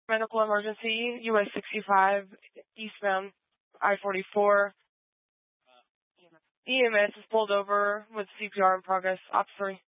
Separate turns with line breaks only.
Medical emergency, US 65, eastbound I-44. EMS is pulled over with CPR in progress. Op 3.